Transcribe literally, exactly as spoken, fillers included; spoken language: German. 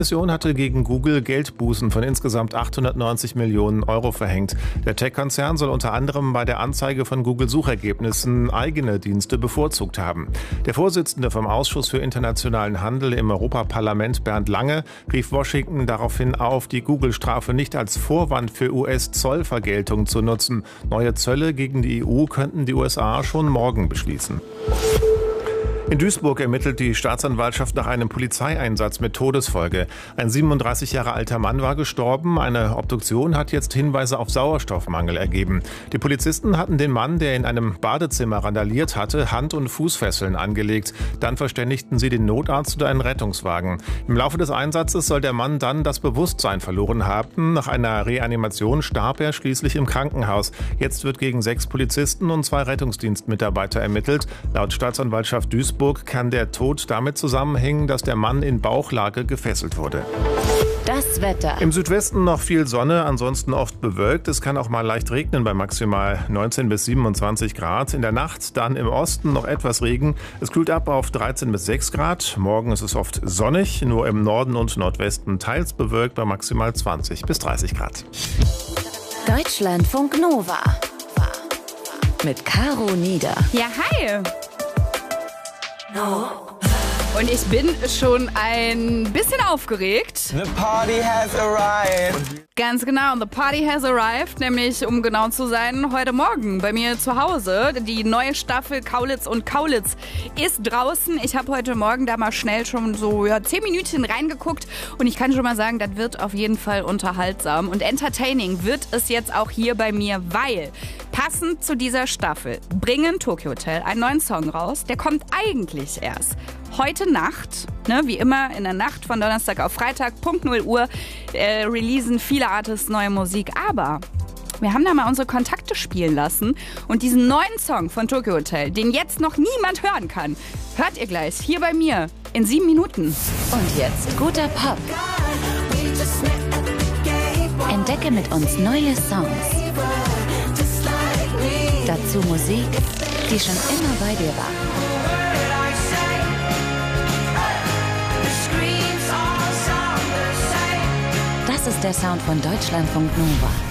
Die Kommission hatte gegen Google Geldbußen von insgesamt achthundertneunzig Millionen Euro verhängt. Der Tech-Konzern soll unter anderem bei der Anzeige von Google-Suchergebnissen eigene Dienste bevorzugt haben. Der Vorsitzende vom Ausschuss für internationalen Handel im Europaparlament, Bernd Lange, rief Washington daraufhin auf, die Google-Strafe nicht als Vorwand für U S-Zollvergeltung zu nutzen. Neue Zölle gegen die E U könnten die U S A schon morgen beschließen. In Duisburg ermittelt die Staatsanwaltschaft nach einem Polizeieinsatz mit Todesfolge. Ein siebenunddreißig Jahre alter Mann war gestorben. Eine Obduktion hat jetzt Hinweise auf Sauerstoffmangel ergeben. Die Polizisten hatten den Mann, der in einem Badezimmer randaliert hatte, Hand- und Fußfesseln angelegt. Dann verständigten sie den Notarzt oder einen Rettungswagen. Im Laufe des Einsatzes soll der Mann dann das Bewusstsein verloren haben. Nach einer Reanimation starb er schließlich im Krankenhaus. Jetzt wird gegen sechs Polizisten und zwei Rettungsdienstmitarbeiter ermittelt. Laut Staatsanwaltschaft Duisburg kann der Tod damit zusammenhängen, dass der Mann in Bauchlage gefesselt wurde. Das Wetter. Im Südwesten noch viel Sonne, ansonsten oft bewölkt. Es kann auch mal leicht regnen bei maximal neunzehn bis siebenundzwanzig Grad. In der Nacht dann im Osten noch etwas Regen. Es kühlt ab auf dreizehn bis sechs Grad. Morgen ist es oft sonnig, nur im Norden und Nordwesten teils bewölkt bei maximal zwanzig bis dreißig Grad. Deutschlandfunk Nova mit Caro Nieder. Ja, hi! Und ich bin schon ein bisschen aufgeregt. The party has arrived. Ganz genau, the party has arrived, nämlich, um genau zu sein, heute Morgen bei mir zu Hause. Die neue Staffel Kaulitz und Kaulitz ist draußen. Ich habe heute Morgen da mal schnell schon so ja, zehn Minütchen reingeguckt und ich kann schon mal sagen, das wird auf jeden Fall unterhaltsam. Und entertaining wird es jetzt auch hier bei mir, weil passend zu dieser Staffel bringen Tokyo Hotel einen neuen Song raus. Der kommt eigentlich erst heute Nacht, ne, wie immer in der Nacht von Donnerstag auf Freitag, Punkt null Uhr, äh, releasen viele Artists neue Musik. Aber wir haben da mal unsere Kontakte spielen lassen und diesen neuen Song von Tokyo Hotel, den jetzt noch niemand hören kann, hört ihr gleich hier bei mir in sieben Minuten. Und jetzt guter Pop. Entdecke mit uns neue Songs. Dazu Musik, die schon immer bei dir war. Das ist der Sound von Deutschlandfunk Nova.